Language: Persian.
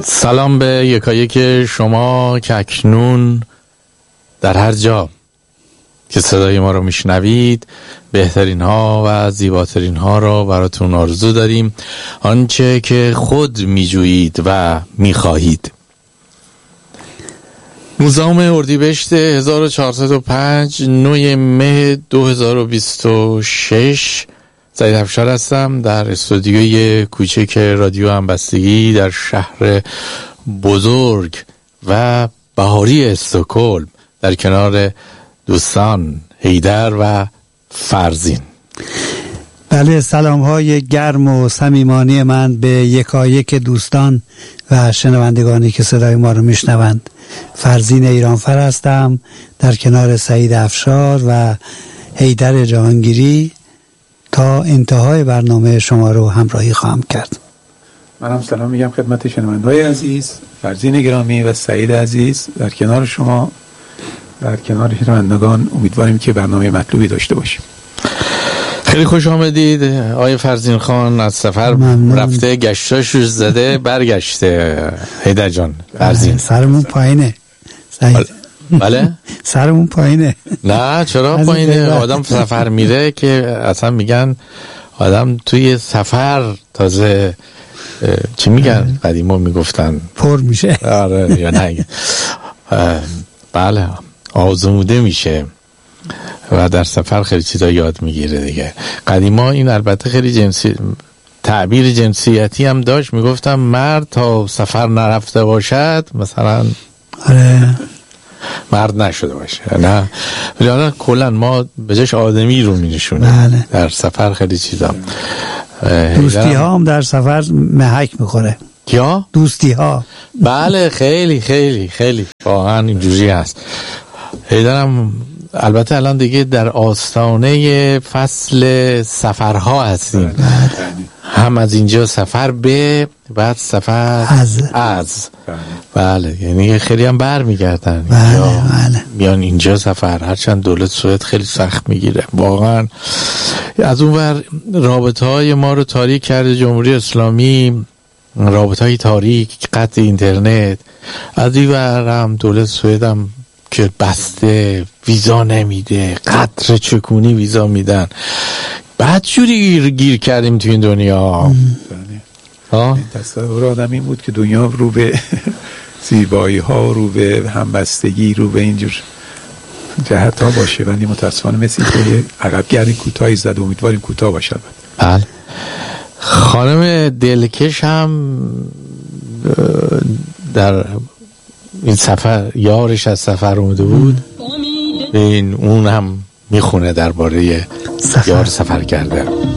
سلام به یکایک شما که اکنون در هر جا که صدای ما رو میشنوید بهترین ها و زیباترین ها رو براتون آرزو داریم، آنچه که خود میجویید و میخواهید. 19 اردیبهشت 1405 9 مه 2026 سعید افشار هستم در استودیوی کوچک رادیو همبستگی در شهر بزرگ و بهاری استکهلم در کنار دوستان حیدر و فرزین. بله، سلام های گرم و صمیمانه من به یکایک دوستان و شنوندگانی که صدای ما رو میشنوند. فرزین ایرانفر هستم در کنار سعید افشار و حیدر جهانگیری تا انتهای برنامه شما رو همراهی خواهم کرد. منم سلام میگم خدمت شنونده‌های عزیز، فرزین گرامی و سعید عزیز در کنار شما، در کنار شنوندگان. امیدواریم که برنامه مطلوبی داشته باشیم. خیلی خوش آمدید آقای فرزین خان، از سفر رفته گشتاشو زده برگشته. حیدر جان، فرزین سرمون پایینه سعید. بله سرمون پایینه. نه چرا پایینه؟ آدم سفر میره که اصلا میگن آدم توی سفر تازه چی میگن؟ قدیما میگفتن پر میشه. آره یا نه؟ بله، آزموده میشه و در سفر خیلی چیزا یاد میگیره دیگه. قدیما این البته خیلی تعبیر جنسیتی هم داشت، میگفتم مرد تا سفر نرفته باشد مثلا آره مرد نشده باشه. نه ولی حالا کلا ما به جاش آدمی رو می‌نشونیم. بله. در سفر خیلی چیزا دوستی ها هم در سفر محک میخوره. کیا؟ دوستی ها. بله خیلی خیلی خیلی واقعا اینجوری هست. حیدرم البته الان دیگه در آستانه فصل سفرها هستیم. هم از اینجا سفر به بعد سفر از بله، یعنی خیلی هم بر میگردن. بله. میان اینجا سفر، هرچند دولت سوئد خیلی سخت میگیره واقعا. از اون ور رابطه های ما رو تاریک کرده جمهوری اسلامی، رابطه های تاریک، قطع اینترنت. از این ور هم دولت سوئد هم که بسته، ویزا نمیده، قطر چکونی ویزا میدن. بعد جوری گیر کردیم تو این دنیا. این تصور آدم این بود که دنیا رو به زیبایی ها، رو به همبستگی، رو به اینجور جهت ها باشه، ولی متاسفانه مثل که عقب گردی کوتاهی زد. امیدواریم کوتاه باشد. بله. خانم دلکش هم در این سفر یارش از سفر اومده بود، اون هم میخونه درباره یار سفر کرده.